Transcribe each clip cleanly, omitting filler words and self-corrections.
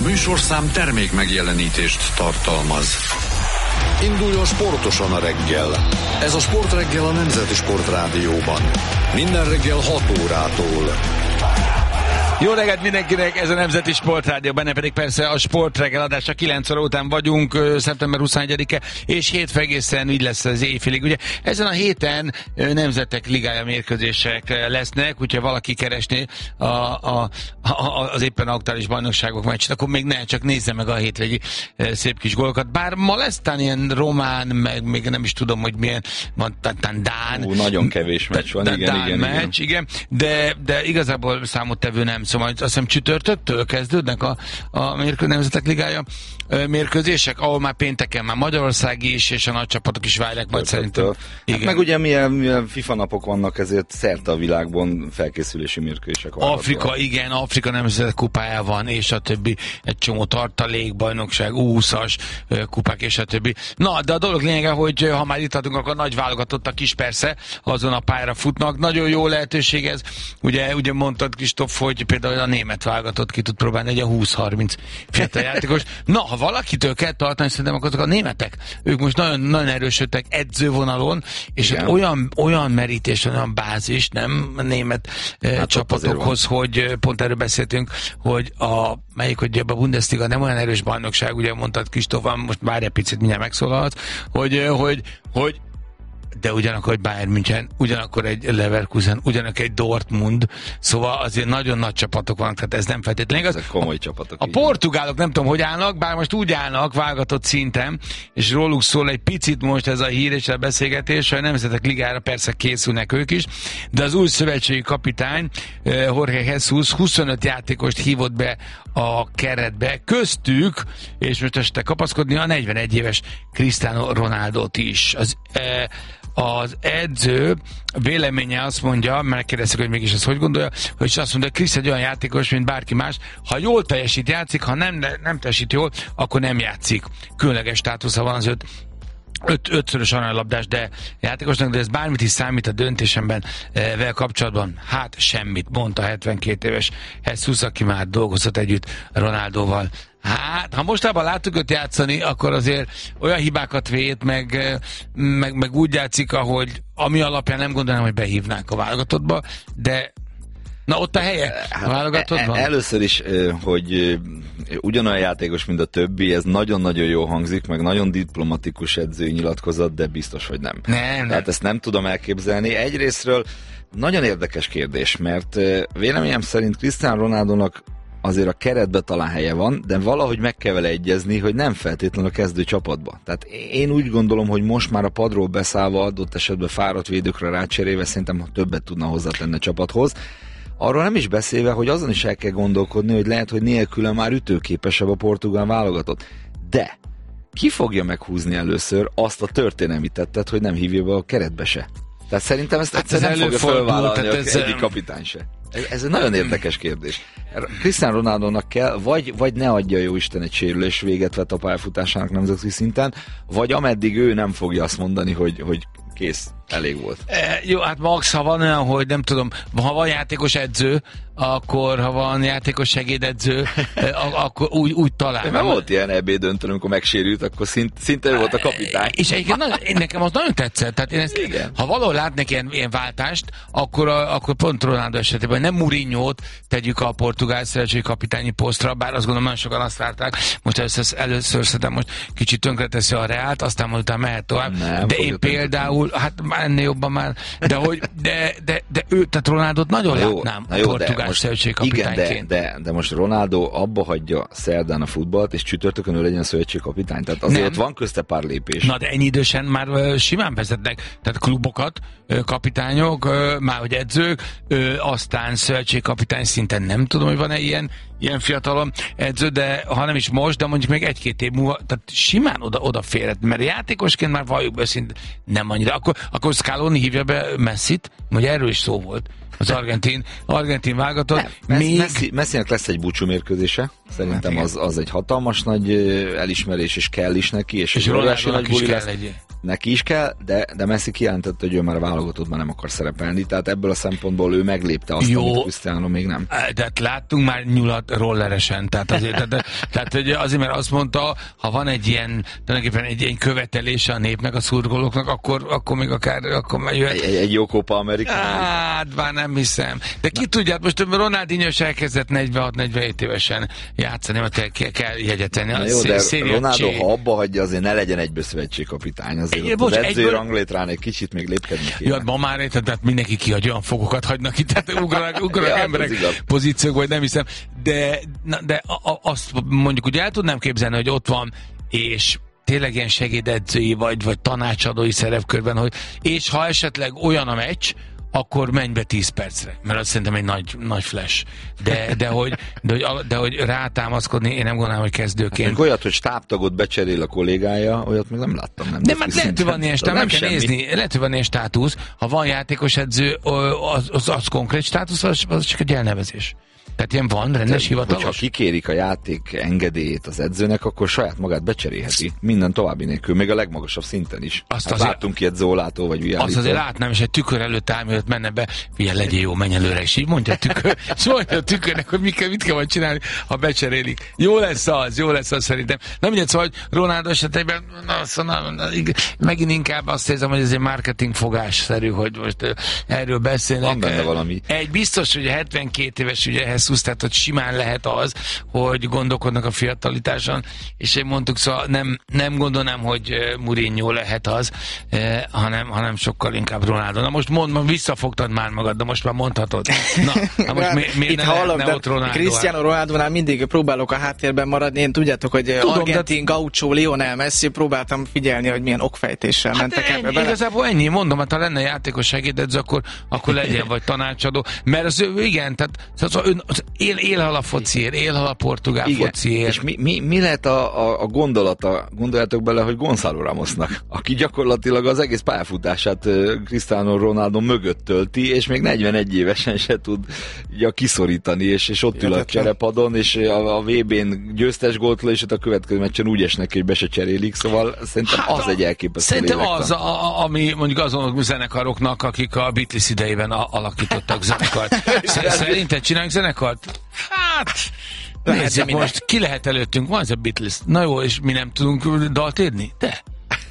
műsorszám termék megjelenítést tartalmaz. Induljon sportosan a reggel. Ez a Sportreggel a Nemzeti Sportrádióban. Minden reggel 6 órától. Jó reggelt mindenkinek, ez a Nemzeti Sportrádió, benne pedig persze a Sportreggel adása. 9 óra után vagyunk, szeptember 21-e, és hétfő egészen így lesz az éjfélig. Ugye ezen a héten nemzetek ligája mérkőzések lesznek, hogyha valaki keresné az éppen aktuális bajnokságok meccsét, akkor még ne, csak nézze meg a hétvégi szép kis gólokat. Bár ma lesz tán ilyen román, meg még nem is tudom, hogy milyen, van tán dán. Nagyon kevés meccs van, igen. Meccs, igen. De igazából számottevő nem. Szóval azt hiszem csütörtöktől kezdődnek a nemzetek ligája mérkőzések, ahol már pénteken már Magyarország is, és a nagy csapatok is várják majd szerintem. Hát meg ugye milyen FIFA napok vannak, ezért szerte a világban felkészülési mérkőzések vannak. Afrika nemzetek kupája van, és a többi, egy csomó tartalékbajnokság, 20-as kupák, és a többi. Na, de a dolog lényege, hogy ha már itt adunk, akkor nagy válogatottak is persze azon a pályára futnak. Nagyon jó lehetőség ez. Ugye mondtad, Kristóf, hogy például a német válogatott ki tud próbálni egy a 20-30 fiatal játékos. Na, ha valakitől kell tartani, szerintem akkor azok a németek. Ők most nagyon, nagyon erősödtek edzővonalon, és olyan merítés, olyan bázis, nem a német csapatokhoz, hogy pont erről beszéltünk, hogy hogy a Bundesliga nem olyan erős bajnokság, ugye mondtad Kristóf, most várj egy picit, mindjárt megszólalhatsz, hogy de ugyanakkor egy Bayern München, ugyanakkor egy Leverkusen, ugyanakkor egy Dortmund, szóval azért nagyon nagy csapatok vannak, tehát ez nem feltétlenül igaz. Ezek komoly csapatok. A portugálok nem tudom, hogy állnak, bár most úgy állnak válogatott szinten, és róluk szól egy picit most ez a hír és a beszélgetés, hogy a Nemzetek Ligára persze készülnek ők is, de az új szövetségi kapitány, Jorge Jesus 25 játékost hívott be a keretbe, köztük, és most este kapaszkodni, a 41 éves Cristiano Ronaldot is. Az edző véleménye azt mondja, megkérdezik, hogy mégis ezt hogy gondolja, hogy azt mondja, hogy Krisz egy olyan játékos, mint bárki más, ha jól teljesít, játszik, ha nem teljesít jól, akkor nem játszik. Különleges státusza van az ötszörös aranylabdás, de játékosnak, de ez bármit is számít a döntésemben vel kapcsolatban. Hát semmit, mondta 72 éves Jesus, aki már dolgozott együtt Ronaldóval. Hát, ha mostában láttuk őt játszani, akkor azért olyan hibákat vét, meg úgy játszik, ami alapján nem gondolnám, hogy behívnánk a válogatottba, de na, ott a helye a válogatottban? Először is, hogy ugyanolyan játékos, mint a többi, ez nagyon-nagyon jó hangzik, meg nagyon diplomatikus edzői nyilatkozat, de biztos, hogy nem. Nem. Tehát ezt nem tudom elképzelni. Egyrésztről nagyon érdekes kérdés, mert véleményem szerint Cristiano Ronaldónak azért a keretbe talán helye van, de valahogy meg kell vele egyezni, hogy nem feltétlenül a kezdő csapatba. Tehát én úgy gondolom, hogy most már a padról beszállva, adott esetben fáradt védőkre rácserélve, szerintem többet tudna hozzátenni a csapathoz. Arról nem is beszélve, hogy azon is el kell gondolkodni, hogy lehet, hogy nélküle már ütőképesebb a portugál válogatott. De ki fogja meghúzni először azt a történelmi tettet, hogy nem hívja be a keretbe se? Tehát szerintem ezt nem fogja felvállalni egyik kapitány se. Ez egy nagyon érdekes kérdés. Cristiano Ronaldónak kell, vagy ne adja jó Isten egy sérülés véget vett a pályafutásának nemzetközi szinten, vagy ameddig ő nem fogja azt mondani, hogy kész, elég volt. Jó, hát max, ha van olyan, hogy nem tudom, ha van játékos edző, akkor ha van játékos segédedző, akkor úgy talál. Nem volt ilyen EB-döntő, amikor megsérült, akkor szinte ő volt a kapitány. És egyébként nekem az nagyon tetszett. Tehát én ha valahol látnék ilyen váltást, akkor pont Ronaldo esetében nem Mourinho-t tegyük a portugál szövetségi kapitányi posztra, bár azt gondolom, nagyon sokan azt várták. Most először szerintem most kicsit tönkreteszi a Reált, aztán majd utána mehet tovább. De én például, hát ennél jobban már, de ő, tehát Ronaldot nagyon látnám a portugál szövetségi kapitányként. De most Ronaldo abba hagyja szerdán a futballt, és csütörtökön ő legyen a szövetségi kapitány. Tehát azért ott van közte pár lépés. Na, de ennyi idősen már simán vezetnek. Tehát klubokat, kapitányok, már hogy edzők, aztán szövetségi kapitány szinten nem tudom, hogy van-e ilyen fiatalon edző, de ha nem is most, de mondjuk még 1-2 év múlva, tehát simán odaférhet, mert játékosként már valljuk be szint nem annyira. Akkor Scaloni hívja be Messit, hogy erről is szó volt. Az argentin válogatott. Messinek lesz egy búcsú mérkőzése. Szerintem az egy hatalmas nagy elismerés, és kell is neki, és Ronaldónak is kell egy. neki is kell, de Messi kijelentette, hogy ő már a válogatottban nem akar szerepelni, tehát ebből a szempontból ő meglépte azt, amit Cristiano még nem. Tehát láttunk már nyulat rolleresen, tehát azért, mert azt mondta, ha van egy ilyen, tulajdonképpen egy ilyen követelése a népnek, a szurkolóknak, akkor még akkor jöhet. Egy jó Copa America. Hát, már nem hiszem. De ki tudja, most Ronaldinho is elkezdett 46-47 évesen játszani, mert kell jegyet tenni. Na jó, de Ronaldo, ha abba hagyja, azért ne legyen egyből szövetségkapitány. Azért az edző ranglétrán egy kicsit még lépkedni kéne. Ja, ma már érted, tehát mindenki kihagyja, olyan fogokat hagynak itt, tehát ugranak emberek pozíciók, vagy nem hiszem. De azt mondjuk, ugye el tudnám képzelni, hogy ott van, és tényleg ilyen segédedzői, vagy tanácsadói szerepkörben, és ha esetleg olyan a meccs, akkor menj be 10 percre, mert azt szerintem egy nagy flash. De hogy rátámaszkodni, én nem gondolom, hogy kezdőként. Hát, olyat, hogy stábtagot becserél a kollégája, olyat még nem láttam. De már lehet, hogy van ilyen lehet, hogy van ilyen státusz. Ha van játékos edző, az konkrét státusz, az csak egy elnevezés. Tehát ilyen van, rendes hivatalos? Hogyha kikérik a játék engedélyét az edzőnek, akkor saját magát becserélheti. Minden további nélkül, még a legmagasabb szinten is. Azt láttunk ilyet Zólától, vagy Viálitól. Azt azért látnám, és egy tükör előtt állni, menne be, figyelj, legyél jó, menj előre, és így mondja a tükörnek, hogy mit kell majd csinálni, ha becserélik. Jó lesz az szerintem. Na mindegy, szóval, hogy Ronaldo esetében megint inkább azt érzem, hogy ez egy marketing fogásszerű, hogy most erről beszélnek. Van benne valami. Egy biztos, hogy a 72 éves ugye Jesus, tehát hogy simán lehet az, hogy gondolkodnak a fiatalitáson, és én mondtuk, szóval nem gondolnám, hogy Mourinho lehet az, hanem sokkal inkább Ronaldo. Na most mondd, visszafogtad már magad, de most már mondhatod. Na most miért ne ott Ronaldo? Cristiano Ronaldonál mindig próbálok a háttérben maradni, én tudjátok, hogy argentin gaucho Lionel Messi, próbáltam figyelni, hogy milyen okfejtéssel mentek ebbe bele. Igazából ennyi, mondom, hát ha lenne játékos segédedző, akkor legyen, vagy tanácsadó, mert az igen, tehát élhal a fociért, élhal a portugál fociért. És mi lehet a gondolata, gondoljátok bele, hogy Gonzalo Ramosnak, aki gyakorlatilag az egész pályafutását Cristiano Ronaldo mögött tölti, és még 41 évesen se tud kiszorítani, és ott ül a cserepadon, és a VB-n győztes gólt le, és a következő meccsen úgy esnek, hogy be se cserélik, szóval szerintem az egy elképesztő lélektan. Szerintem az, ami mondjuk azon zenekaroknak, akik a Beatles idejében alakítottak zenekart. Szerinted csinálunk zenekart? Hát... Nézzük most, ki lehet előttünk? Van ez a Beatles. Na jó, és mi nem tudunk dalt írni? De...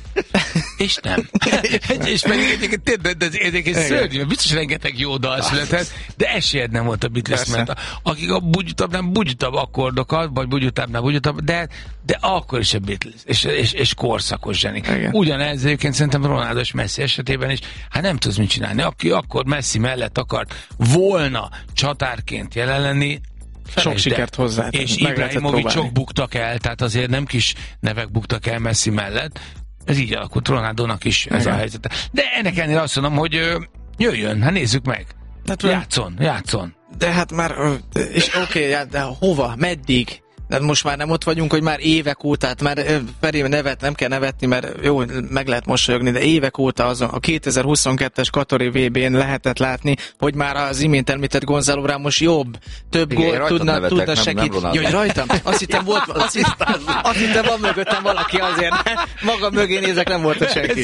És nem. És meg egyébként szörnyű, mert biztos rengeteg jó dal született, de esélyed nem volt a Beatles, mert akik a bugyutabb akkordokat, vagy bugyutabb, de akkor is a Beatles, és korszakos zsenik. Ugyanez egyébként szerintem Ronaldo és Messi esetében is, hát nem tudsz mit csinálni. Aki akkor Messi mellett akart volna csatárként jelen lenni, sok sikert hozzá. És Ibrahimovicsok buktak el, tehát azért nem kis nevek buktak el Messi mellett. Ez így alakult Ronaldónak is ez a helyzet. De ennek ennél azt mondom, hogy jöjjön, hát nézzük meg. Hát, játszon. De hát már, és oké, de hova, meddig? De most már nem ott vagyunk, hogy már évek óta, hát már Feri nevet nem kell nevetni, mert jó, meg lehet mosolyogni, de évek óta a 2022-es Katari VB-n lehetett látni, hogy már az imént említett Gonzalo Ramos jobb, több gólt tudna segíteni. Jó, hogy rajtam? Azt hittem van mögöttem valaki, azért maga mögé nézek, nem volt ott senki.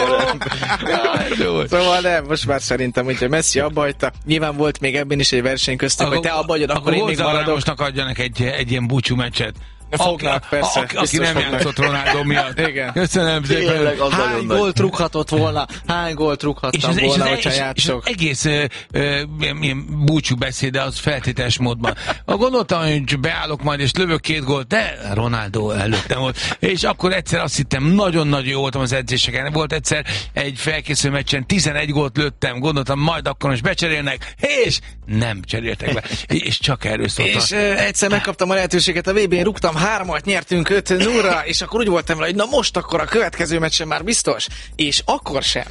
Szóval nem, most már szerintem, hogy Messi abba hagyta. Nyilván volt még ebben is egy verseny köztük, hogy te abba hagyod, akkor én még maradok. Ramosnak adjanak egy ilyen búcsú meccset. Fognak, persze. Aki nem játszott Ronaldo miatt. Igen. Köszönöm szépen. Hány gólt rúghatott volna? Hogyha játszok? És egész ilyen búcsú beszéde az feltételes módban. Gondoltam, hogy beállok majd és lövök 2 gólt, de Ronaldo előttem volt. És akkor egyszer azt hittem, nagyon-nagyon jó voltam az edzéseken. Volt egyszer egy felkészülő meccsen 11 gólt lőttem, gondoltam, majd akkor is becserélnek, és nem cseréltek be. És csak erről szóltam. És egyszer megkaptam a lehetőséget a VB-n, rúgtam 3-at, nyertünk 5-0-ra, és akkor úgy voltam vele, hogy na most akkor a következő meccsen már biztos, és akkor sem.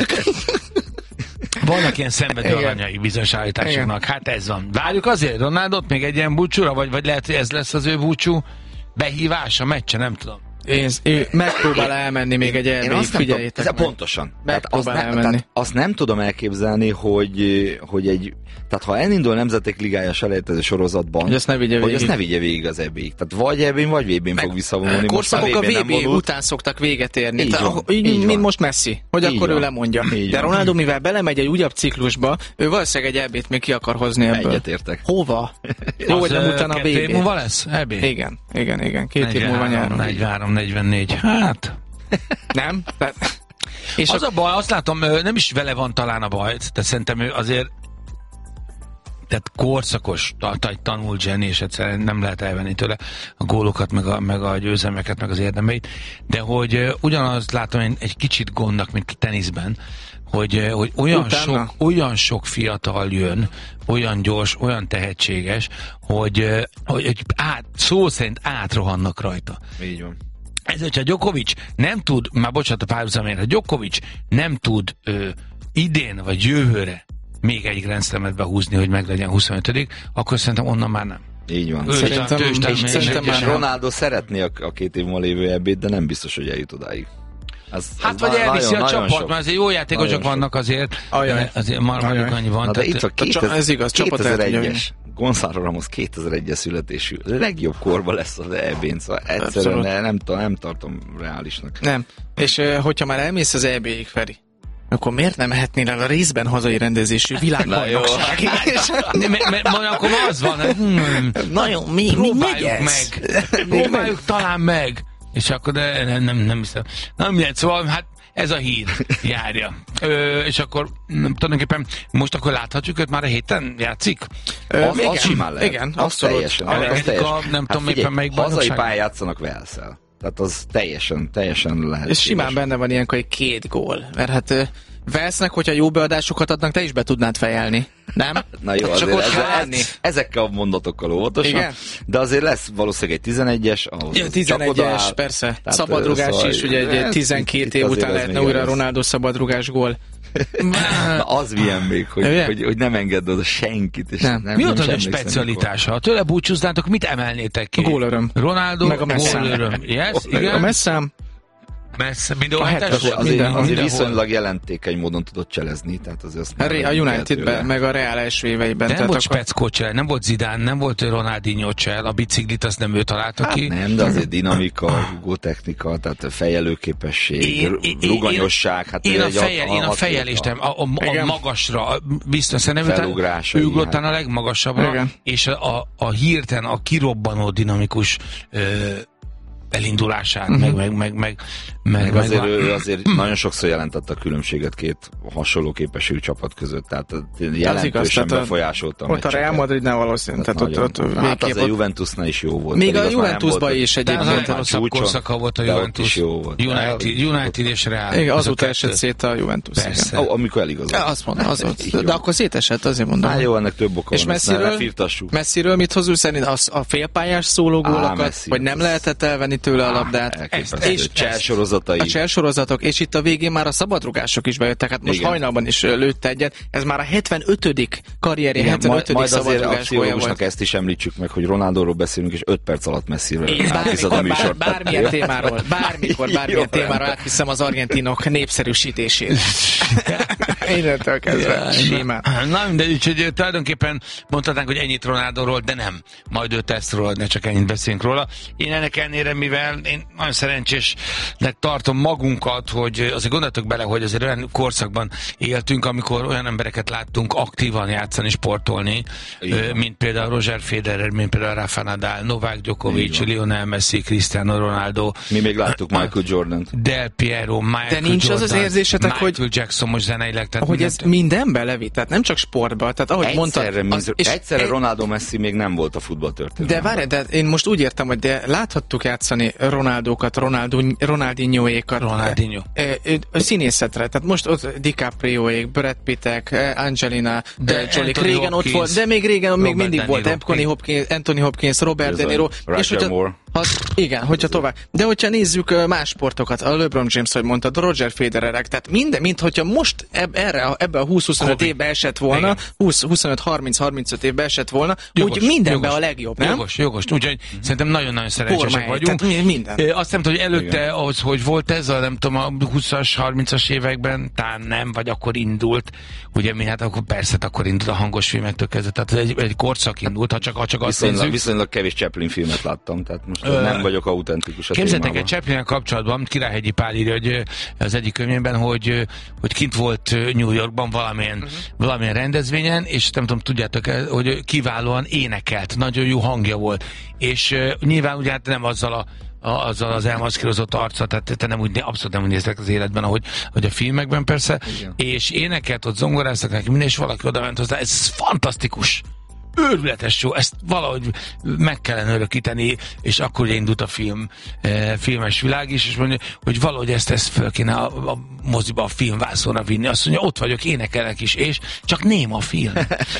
Vannak ilyen szenvedő alanyai bizonyos állításoknak, hát ez van. Várjuk azért Ronaldot még egy ilyen búcsúra, vagy lehet, hogy ez lesz az ő búcsú behívás a meccse, nem tudom. Ő megpróbál elmenni még egy EB-ig, figyeljétek meg. Pontosan. Megpróbál elmenni. Azt nem tudom elképzelni, hogy egy... Tehát ha elindul a Nemzetek Ligája selejtező sorozatban, hogy azt ne vigye végig az EB-ig. Tehát vagy EB-n, vagy VB-n fog visszavonulni. Korszakok a VB után szoktak véget érni. Mint most Messi, hogy akkor ő lemondja. De Ronaldo, mivel belemegy egy újabb ciklusba, ő valószínűleg egy EB-t még ki akar hozni ebből. Egyetértek. Hova? Jó, hogy nem utána a VB. 2 év múlva lesz EB? Igen. 2 év múlva nyáron. 43-44. Hát... Nem? És az a baj, azt látom, nem is vele van talán a baj, de szerintem ő azért tehát korszakos, tanul zseni, és egyszerűen nem lehet elvenni tőle a gólokat, meg a győzelmeket, meg az érdemeit, de hogy ugyanazt látom én egy kicsit gondnak, mint a teniszben, hogy olyan sok fiatal jön, olyan gyors, olyan tehetséges, hogy szó szerint átrohannak rajta. Így van. Ez, hogyha Djokovic nem tud, már bocsánat a párhuzamért, ha Djokovic nem tud idén vagy jövőre még egy Grand Slamet behúzni, hogy meg legyen 25., akkor szerintem onnan már nem. Így van. Szerintem Ronaldo szeretné a 2 év múlva lévő EB-t, de nem biztos, hogy eljut odáig. Vagy elviszi a csapat, mert azért jó játékosok vannak azért. Azért mondjuk annyi van. De itt a ez igaz, 2001-es Gonzalo Ramos 2001-es születésű legjobb korban lesz az EB-n, szóval egyszerűen nem tartom reálisnak. Nem. És hogyha már elmész az EB-ig, Feri, akkor miért nem mehetnél el a részben hazai rendezésű világbajnokságig? Mert akkor az van, na jó, mi próbáljuk talán meg. És akkor de nem hiszem. Na mindegy, szóval hát ez a hír járja. És akkor tulajdonképpen most akkor láthatjuk őt már a héten játszik? Az simán lehet. Igen, abszolút. Nem tudom éppen melyik bajnokság. Hazai pályán játszanak Walesszel. Tehát az teljesen lehet. És simán benne van ilyenkor egy 2 gól. Mert hát Velsznek, hogyha jó beadásokat adnak, te is be tudnád fejelni. Nem? Na jó, csak ezekkel a mondatokkal óvatosan. Igen? De azért lesz valószínűleg egy 11-es. 11-es, persze. Szabadrugás szóval is, ugye egy 12 év után lehetne újra a Ronaldo szabadrugás gól. Na, az milyen még, hogy nem engedd oda senkit. És mi volt az a specialitása? Ha tőle búcsúznátok, mit emelnétek ki? A gólöröm. Ronaldo, meg a gólöröm. Yes, igen. A messzám. Azért viszonylag jelentékeny módon tudott cselezni, tehát azért a Unitedben, meg a Real első éveiben. Nem volt speckó csel, nem volt Zidane, nem volt Ronaldinho csel, a biciklit azt nem ő találta ki. Nem, de azért dinamika, rugótechnika, tehát fejelőképesség, ruganyosság. Én a fejelést, a magasra, biztos szerintem ő ugrottan a legmagasabbra, és a hirtelen a kirobbanó dinamikus elindulását, meg azért nagyon sokszor jelentette a különbséget 2 hasonló képességű csapat között, tehát jelentősen befolyásolta a meccseket. Ott a Real Madridnál valószínűleg. Hát az a Juventusnál is jó volt. Még a Juventusban is egyébként. A rosszabb korszaka volt a Juventus. United és Real. Igen, azóta esett szét a Juventus. Persze. Amikor eligazol. Azt mondom, de akkor szétesett, azért mondom. Hát jó, ennek több oka van, ne firtassuk. Messiről mit hozul szerint? A félpályás szólógólokat, hogy nem lehetett elvenni tőle a labdát. És cselssorozatai. A cselssorozatok, és itt a végén már a szabadrugások is bejöttek. Hát most hajnalban is lőtt egyet. Ez már a 75. karrierje, 75. szabadrugás gólja volt. Ezt is említsük meg, hogy Ronaldóról beszélünk, és 5 perc alatt Messiről. Bármilyen témáról átviszem az argentinok népszerűsítését. Innentől kezdve. Simán. Na mindegy, úgyhogy tulajdonképpen mondhatnánk, hogy ennyit Ronaldóról, de nem. Majd ő tesz róla, ne csak ennyit beszélünk róla. Én ennek ellenére, mivel én nagyon szerencsésnek tartom magunkat, hogy azért gondoltok bele, hogy azért olyan korszakban éltünk, amikor olyan embereket láttunk aktívan játszani, sportolni, mint például Roger Federer, mint például Rafa Nadal, Novák Djokovic, Lionel Messi, Cristiano Ronaldo. Mi még láttuk Michael Jordant. Del Piero, Michael De nincs Jordan, az érzésetek, Michael Jackson most zeneileg. Hogy ez mindenben levitt, tehát nem csak sportban. Tehát ahogy egyszerre Ronaldo Messi még nem volt a futballtörténelem. De várj, de én most úgy értem, hogy láthattuk játszani Ronaldókat, Ronaldinhoékat. Ronaldinho. Színészetre. Tehát most ott DiCaprioék, Brad Pittek, Angelina Jolie. Régen ott volt, de még régen még mindig volt Anthony Hopkins, Robert De Niro. Igen, hogyha tovább. De hogyha nézzük más sportokat, a LeBron James, hogy mondtad, a Roger Federerek, tehát minden, mint hogyha most ebbe a 20-25 évbe esett volna, 20-25-30-35 évbe esett volna, úgy mindenben a legjobb, nem? Jogos. Úgyhogy szerintem nagyon-nagyon szerencsések vagyunk. Minden. Azt nem tudom, hogy előtte ahhoz, hogy volt ez, nem tudom, a 20-as, 30-as években, talán nem, vagy akkor indult. Ugye mi, hát akkor persze, akkor indult a hangos filmektől kezdve, tehát egy korszak indult, ha csak azt nézzük. Viszonylag kevés Chaplin filmet láttam, tehát most nem vagyok autentikus a Képzeltek témában. egy Chaplinnel kapcsolatban, Királyhegyi Pál írja, hogy az egyik könyvében, hogy kint volt New Yorkban valamilyen rendezvényen, és nem tudom, tudjátok, hogy kiválóan énekelt, nagyon jó hangja volt, és nyilván ugye hát nem azzal az elmaszkírozott arca, tehát te abszolút nem úgy néztek az életben, ahogy a filmekben persze, igen. És énekelt, ott zongoráztak neki minden, és valaki oda ment hozzá, ez fantasztikus, őrületes jó, ezt valahogy meg kellene örökíteni, és akkor ugye indult a filmes világ is, és mondja, hogy valahogy ezt föl kéne a moziba, a filmvászonra vinni. Azt mondja, ott vagyok, énekelek is, és csak ném a film.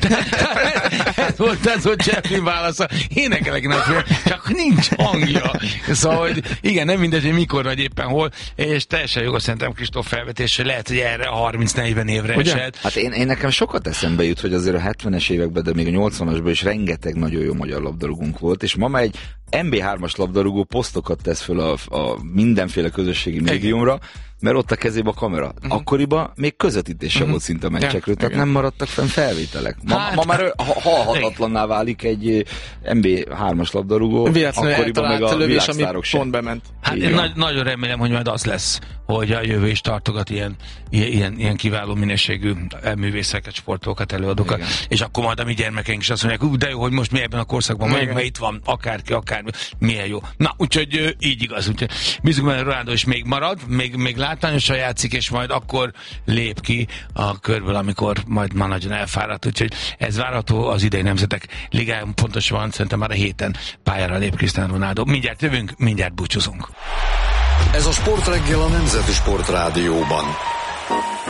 ez volt Chaplin válasza, énekelek a film, csak nincs hangja. Szóval, hogy igen, nem mindegy, hogy mikor vagy éppen hol, és teljesen jogos szerintem Kristóf felvetés, hogy lehet, hogy erre a 30-40 évre esett. Hát én nekem sokat eszembe jut, hogy azért a 70-es években, de még a 80-asban is rengeteg nagyon jó magyar labdarúgónk volt, és ma már egy MB3-as labdarúgó posztokat tesz föl a mindenféle közösségi médiumra, mert ott a kezébe a kamera. Akkoriban még közvetítése volt szinte a meccsekről, tehát nem maradtak fenn felvételek. Ma már halhatatlanná válik egy MB3-as labdarúgó, akkoriban meg a világsztárok sem. Pont bement. Hát én nagyon remélem, hogy majd az lesz, hogy a jövő is tartogat ilyen kiváló minőségű művészeket, sportolókat, előadókat, és akkor majd a mi gyermekeink is azt mondják, de jó, hogy most mi ebben a korszakban vagyunk, mert itt van akárki, milyen jó. Na, úgyhogy így igaz. Úgyhogy bízunk benne, Ronaldo is még marad, még látványosan játszik, és majd akkor lép ki a körből, amikor majd már nagyon elfáradt. Úgyhogy ez várható az idei Nemzetek Ligájában, pontosan szerintem már a héten pályára lép Cristiano Ronaldo. Mindjárt jövünk, mindjárt búcsúzunk. Ez a Sportreggel a Nemzeti Sport Rádióban.